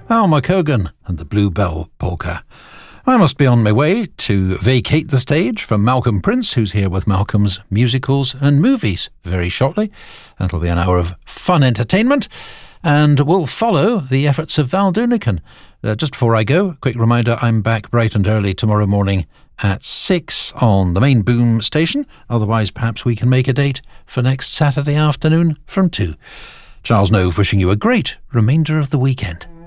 Alma Cogan and the Bluebell Polka. I must be on my way to vacate the stage from Malcolm Prince, who's here with Malcolm's musicals and movies very shortly. That'll be an hour of fun entertainment, and we'll follow the efforts of Val Doonican. Just before I go, quick reminder, I'm back bright and early tomorrow morning at 6 on the main boom station. Otherwise, perhaps we can make a date for next Saturday afternoon from 2. Charles Nove wishing you a great remainder of the weekend.